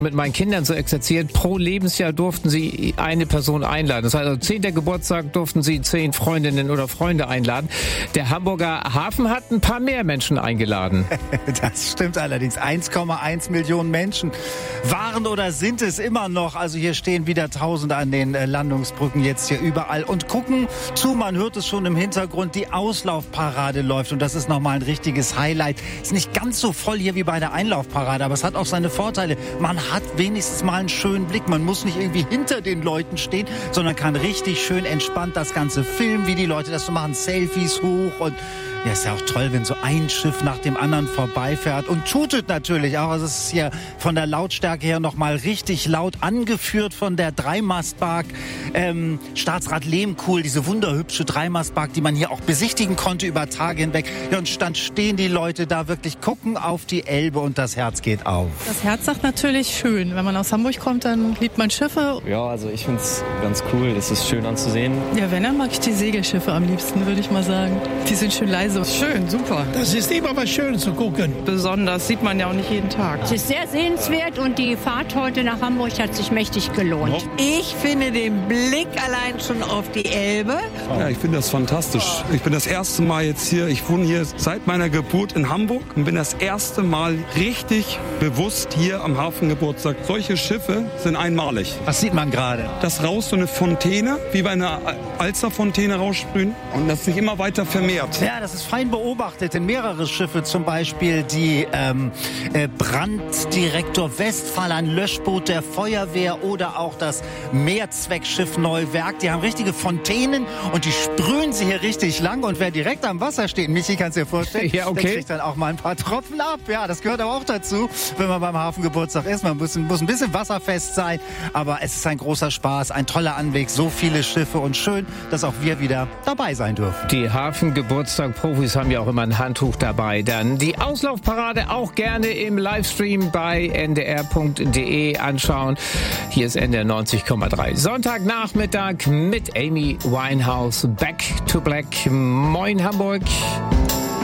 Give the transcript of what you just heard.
mit meinen Kindern so exerziert, pro Lebensjahr durften sie eine Person einladen. Das heißt, also 10. Geburtstag durften sie 10 Freundinnen oder Freunde einladen. Der Hamburger Hafen hat ein paar mehr Menschen eingeladen. Das stimmt allerdings. 1,1 Millionen Menschen waren oder sind es immer noch. Also hier stehen wieder Tausende an den Landungsbrücken jetzt hier überall und gucken zu. Man hört es schon im Hintergrund, die Auslaufparade läuft und das ist nochmal ein richtiges Highlight. Ist nicht ganz so voll hier wie bei der Einlaufparade, aber es hat auch seine Vorteile. Man hat wenigstens mal einen schönen Blick. Man muss nicht irgendwie hinter den Leuten stehen, sondern kann richtig schön entspannt das Ganze filmen, wie die Leute das so machen, Selfies hoch und ja, ist ja auch toll, wenn so ein Schiff nach dem anderen vorbeifährt und tutet natürlich auch. Also es ist hier von der Lautstärke her nochmal richtig laut, angeführt von der Dreimastbark Staatsrat Lehmkuhl, diese wunderhübsche Dreimastbark, die man hier auch besichtigen konnte über Tage hinweg. Ja, und dann stehen die Leute da wirklich, gucken auf die Elbe und das Herz geht auf. Das Herz sagt natürlich schön. Wenn man aus Hamburg kommt, dann liebt man Schiffe. Ja, also ich finde es ganz cool, das ist schön anzusehen. Ja, wenn, dann mag ich die Segelschiffe am liebsten, würde ich mal sagen. Die sind schön leise. Schön, super. Das ist immer was schön zu gucken. Besonders, sieht man ja auch nicht jeden Tag. Es ist sehr sehenswert und die Fahrt heute nach Hamburg hat sich mächtig gelohnt. Ich finde den Blick allein schon auf die Elbe. Ja, ich finde das fantastisch. Ich bin das erste Mal jetzt hier. Ich wohne hier seit meiner Geburt in Hamburg und bin das erste Mal richtig bewusst hier am Hafengeburtstag. Solche Schiffe sind einmalig. Was sieht man gerade? Das raus so eine Fontäne, wie bei einer Alsterfontäne raussprühen und das sich immer weiter vermehrt. Ja, das ist fein beobachtet. In mehrere Schiffe, zum Beispiel die Branddirektor Westphal, ein Löschboot der Feuerwehr oder auch das Mehrzweckschiff Neuwerk. Die haben richtige Fontänen und die sprühen sie hier richtig lang. Und wer direkt am Wasser steht, Michi, kannst du dir vorstellen, ja, okay, der kriegt dann auch mal ein paar Tropfen ab. Ja, das gehört aber auch dazu, wenn man beim Hafengeburtstag ist. Man muss ein bisschen wasserfest sein, aber es ist ein großer Spaß, ein toller Anblick, so viele Schiffe und schön, dass auch wir wieder dabei sein dürfen. Die Hafengeburtstag-Profis haben ja auch immer ein Handtuch dabei. Dann die Auslaufparade auch gerne im Livestream bei ndr.de anschauen. Hier ist NDR 90,3. Sonntagnachmittag mit Amy Winehouse. Back to Black. Moin Hamburg.